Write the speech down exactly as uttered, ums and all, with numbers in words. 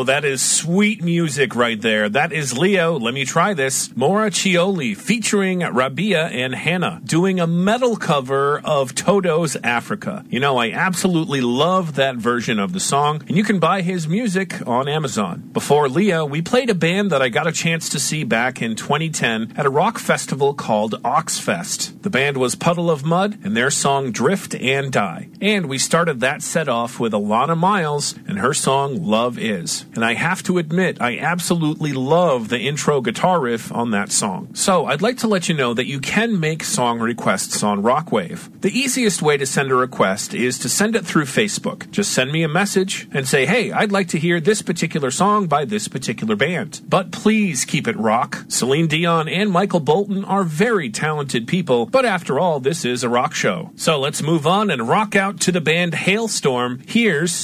Oh, that is sweet music right there. That is Leo, Let Me Try This. Maura Cioli featuring Rabia and Hannah doing a metal cover of Toto's Africa. You know, I absolutely love that version of the song, and you can buy his music on Amazon. Before Leo, we played a band that I got a chance to see back in twenty ten at a rock festival called Oxfest. The band was Puddle of Mud and their song Drift and Die. And we started that set off with Alana Miles and her song Love Is. And I have to admit, I absolutely love the intro guitar riff on that song. So I'd like to let you know that you can make song requests on Rockwave. The easiest way to send a request is to send it through Facebook. Just send me a message and say, hey, I'd like to hear this particular song by this particular band. But please keep it rock. Celine Dion and Michael Bolton are very talented people, but after all, this is a rock show. So let's move on and rock out to the band Hailstorm. Here's